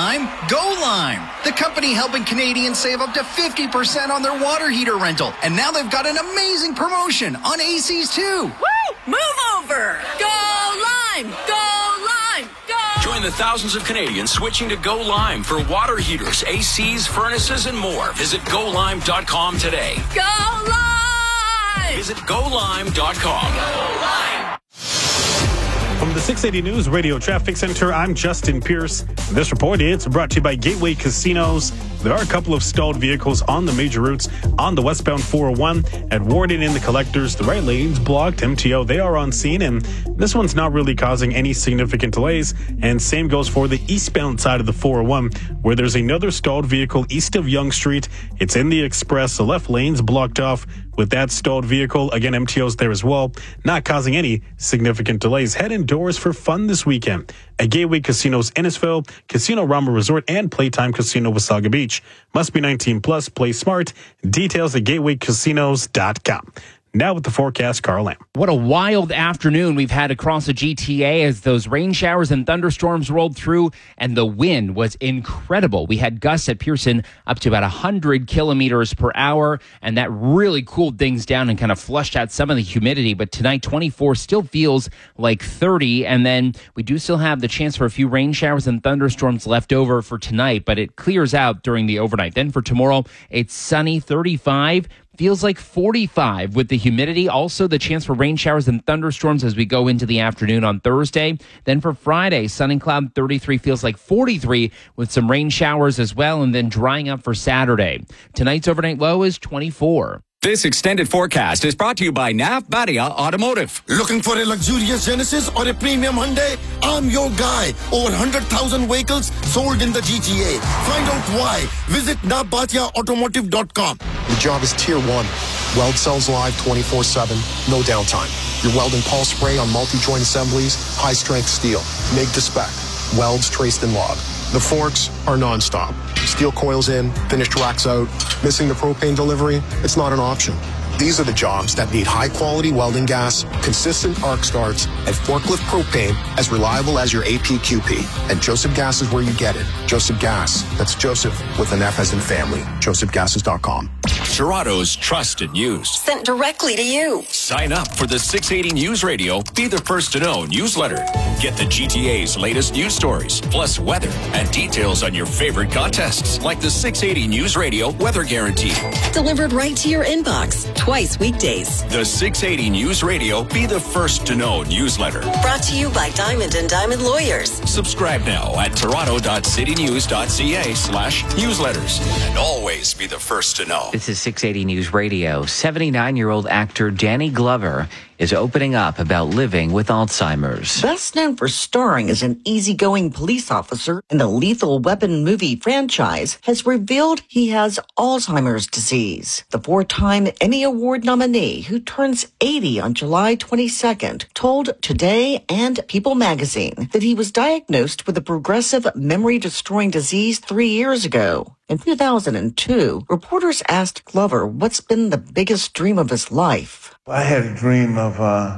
Lime? Go Lime, the company helping Canadians save up to 50% on their water heater rental. And now they've got an amazing promotion on ACs too. Woo! Move over! Go Lime! Go Lime! Go! Join the thousands of Canadians switching to Go Lime for water heaters, ACs, furnaces, and more. Visit GoLime.com today. Go Lime! Visit GoLime.com. Go Lime! From the 680 News Radio Traffic Center, I'm Justin Pierce. This report is brought to you by Gateway Casinos. There are a couple of stalled vehicles on the major routes on the westbound 401 at Warden in the Collectors. The right lane's blocked. MTO, they are on scene, and this one's not really causing any significant delays. And same goes for the eastbound side of the 401, where there's another stalled vehicle east of Yonge Street. It's in the Express. The left lane's blocked off with that stalled vehicle. Again, MTO's there as well, not causing any significant delays. Head indoors for fun this weekend at Gateway Casinos Innisfil, Casino Rama Resort, and Playtime Casino Wasaga Beach. Must be 19 plus. Play smart. Details at gatewaycasinos.com. Now with the forecast, Carl Lamb. What a wild afternoon we've had across the GTA as those rain showers and thunderstorms rolled through, and the wind was incredible. We had gusts at Pearson up to about 100 kilometers per hour, and that really cooled things down and kind of flushed out some of the humidity. But tonight, 24 still feels like 30, and then we do still have the chance for a few rain showers and thunderstorms left over for tonight, but it clears out during the overnight. Then for tomorrow, it's sunny, 35. Feels like 45 with the humidity. Also, the chance for rain showers and thunderstorms as we go into the afternoon on Thursday. Then for Friday, sun and cloud, 33 feels like 43 with some rain showers as well, and then drying up for Saturday. Tonight's overnight low is 24. This extended forecast is brought to you by Nav Badia Automotive. Looking for a luxurious Genesis or a premium Hyundai? I'm your guy. Over 100,000 vehicles sold in the GTA. Find out why. Visit navbatiaautomotive.com. Your job is Tier 1. Weld cells live 24/7, no downtime. You're welding Paul spray on multi-joint assemblies, high-strength steel, MIG to spec, welds traced and logged. The forks are non-stop. Steel coils in, finished racks out. Missing the propane delivery? It's not an option. These are the jobs that need high-quality welding gas, consistent arc starts, and forklift propane as reliable as your APQP. And Joseph Gas is where you get it. Joseph Gas. That's Joseph with an F as in family. JosephGases.com. Toronto's trusted news. Sent directly to you. Sign up for the 680 News Radio Be the First to Know newsletter. Get the GTA's latest news stories, plus weather and details on your favorite contests, like the 680 News Radio Weather Guarantee. Delivered right to your inbox, twice weekdays. The 680 News Radio Be the First to Know newsletter. Brought to you by Diamond & Diamond Lawyers. Subscribe now at toronto.citynews.ca/newsletters. And always be the first to know. This is 680 News Radio. 79-year-old actor Danny Glover is opening up about living with Alzheimer's. Best known for starring as an easygoing police officer in the Lethal Weapon movie franchise, has revealed he has Alzheimer's disease. The four-time Emmy Award nominee, who turns 80 on July 22nd, told Today and People magazine that he was diagnosed with a progressive memory-destroying disease 3 years ago. In 2002, reporters asked Glover what's been the biggest dream of his life. I had a dream of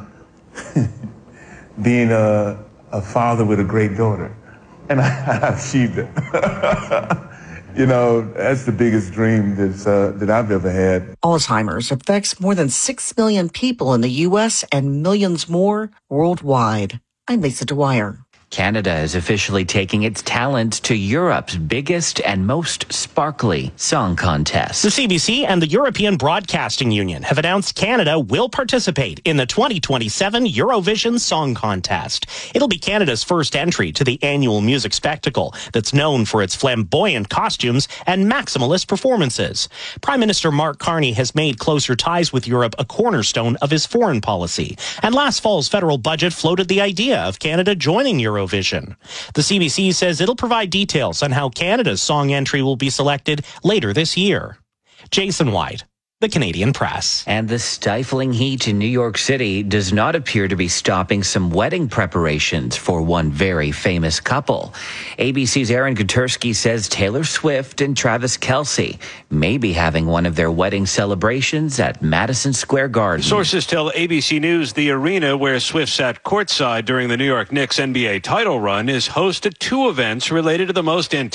being a father with a great daughter, and I achieved it. You know, that's the biggest dream that I've ever had. Alzheimer's affects more than 6 million people in the U.S. and millions more worldwide. I'm Lisa Dwyer. Canada is officially taking its talent to Europe's biggest and most sparkly song contest. The CBC and the European Broadcasting Union have announced Canada will participate in the 2027 Eurovision Song Contest. It'll be Canada's first entry to the annual music spectacle that's known for its flamboyant costumes and maximalist performances. Prime Minister Mark Carney has made closer ties with Europe a cornerstone of his foreign policy. And last fall's federal budget floated the idea of Canada joining Eurovision. The CBC says it'll provide details on how Canada's song entry will be selected later this year. Jason White, The Canadian Press. And the stifling heat in New York City does not appear to be stopping some wedding preparations for one very famous couple. ABC's Aaron Gutersky says Taylor Swift and Travis Kelce may be having one of their wedding celebrations at Madison Square Garden. Sources tell ABC News the arena where Swift sat courtside during the New York Knicks NBA title run is host to two events related to the most